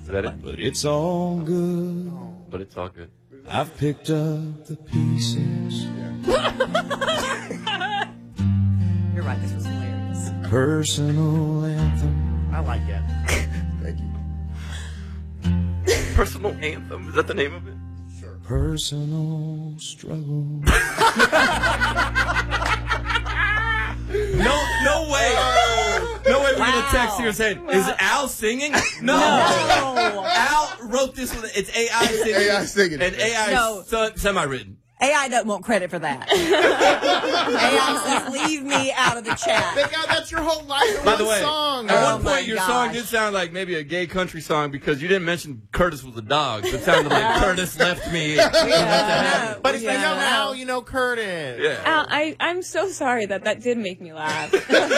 Is that it? But it's all good. But it's all good. I've picked up the pieces. You're right, this was hilarious. Personal anthem. I like it. Thank you. Personal anthem. Is that the name of it? Sure. Personal struggle. No way. No way we're going to text here saying, is Al singing? No. Al wrote this with, it's AI singing. AI singing. And AI semi-written. AI don't want credit for that. AI says, leave me out of the chat. Thank God that's your whole life. By the way, song. at Oh one my point your song did sound like maybe a gay country song because you didn't mention Curtis was a dog. It sounded like Curtis left me. Yeah. But if you know Al, you know Curtis. Yeah. Al, I'm so sorry that did make me laugh.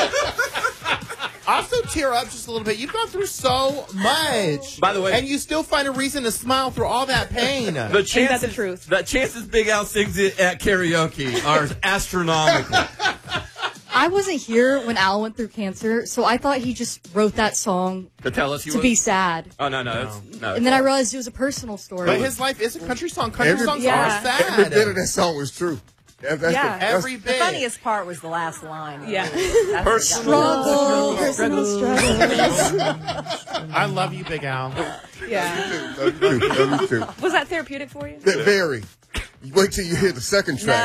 Also tear up just a little bit. You've gone through so much. By the way, and you still find a reason to smile through all that pain. The chances Big Al sings it at karaoke are astronomical. I wasn't here when Al went through cancer, so I thought he just wrote that song to tell us be sad. Oh, no. And then I realized it was a personal story. But his life is a country song. Country songs are sad. Every bit of that song was true. Every bit. The funniest part was the last line. Yeah. Personal struggles. I love you, Big Al. Yeah. Love you too. Was that therapeutic for you? Very. Wait till you hear the second track.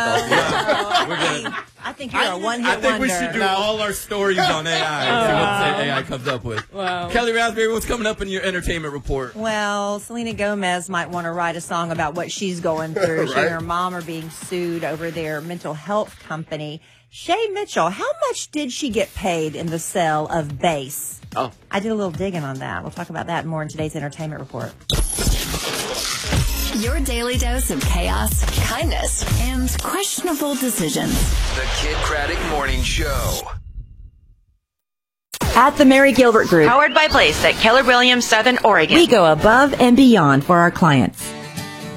I think you're a one-hit wonder. I think we should do all our stories on AI and see what AI comes up with. Wow. Kelly Raspberry, what's coming up in your entertainment report? Well, Selena Gomez might want to write a song about what she's going through. She and her mom are being sued over their mental health company. Shay Mitchell, how much did she get paid in the sale of Bass? Oh. I did a little digging on that. We'll talk about that more in today's entertainment report. Your daily dose of chaos, kindness, and questionable decisions. The Kid Craddock Morning Show. At the Mary Gilbert Group, powered by Place at Keller Williams, Southern Oregon, we go above and beyond for our clients.